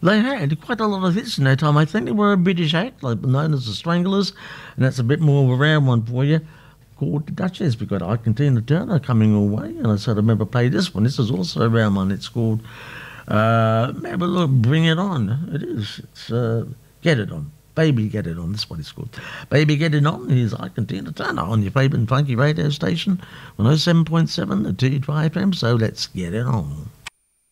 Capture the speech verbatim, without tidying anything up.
They had quite a lot of hits in that time. I think they were a British act, like known as the Stranglers, and that's a bit more of a rare one for you, called the Duchess. We've got Ike and Tina Turner coming all way, and I sort of remember play this one. This is also a rare one. It's called, uh, have a look, Bring It On. It is. It's uh, Get It On. Baby Get It On. That's what it's called. Baby Get It On. Here's Ike and Tina Turner on your favourite funky radio station, one oh seven point seven, the T two F M. So let's get it on.